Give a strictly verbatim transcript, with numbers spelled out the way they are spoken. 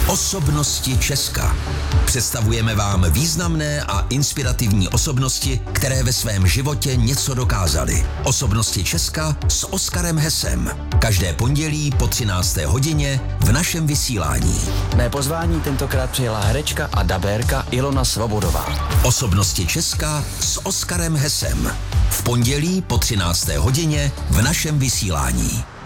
Osobnosti Česka. Představujeme vám významné a inspirativní osobnosti, které ve svém životě něco dokázaly. Osobnosti Česka s Oskarem Hesem. Každé pondělí po třinácté hodině v našem vysílání. Mé pozvání tentokrát přijela herečka a dabérka Ilona Svobodová. Osobnosti Česka s Oskarem Hesem. V pondělí po třinácté hodině v našem vysílání.